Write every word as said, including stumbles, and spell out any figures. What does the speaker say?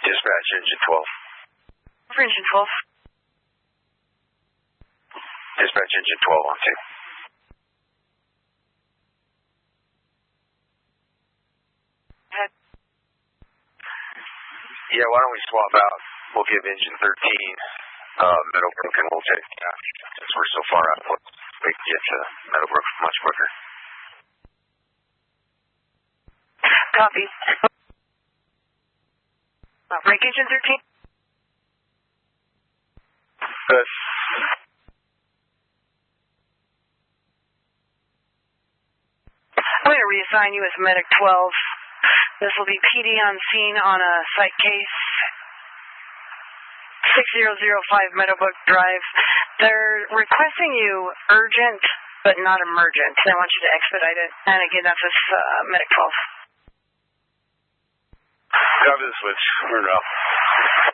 Dispatch, engine twelve. For engine twelve. Dispatch, engine twelve on two. Head. Yeah, why don't we swap out? We'll give engine thirteen uh, Meadowbrook, and we'll take, yeah, since we're so far out, we can get to Meadowbrook much quicker. Copy. Uh, break engine thirteen. Good. I'm going to reassign you as Medic twelve. This will be P D on scene on a site case. six zero zero five Meadowbrook Drive. They're requesting you urgent, but not emergent. They want you to expedite it. And again, that's this uh, Medic twelve. Copy the switch. We're up.